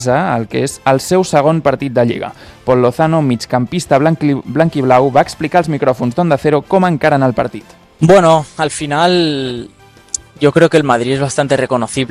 el que és el seu segon partit de Lliga. Pol Lozano, migcampista blanc i blau, va explicar als micròfons d'Onda Cero com encaren el partit. Bueno, al final yo creo que el Madrid es bastante reconocible